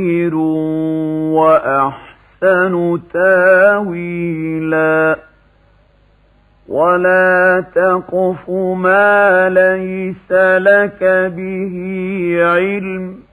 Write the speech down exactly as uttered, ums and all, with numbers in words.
خير وأحسن تاويلا ولا تقف ما ليس لك به علم